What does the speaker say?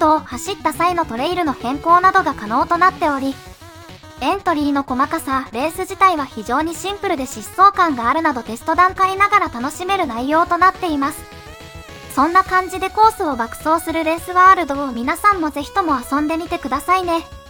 ドを走った際のトレイルの変更などが可能となっており、エントリーの細かさ、レース自体は非常にシンプルで疾走感があるなどテスト段階ながら楽しめる内容となっています。そんな感じでコースを爆走するレースワールドを皆さんもぜひとも遊んでみてくださいね。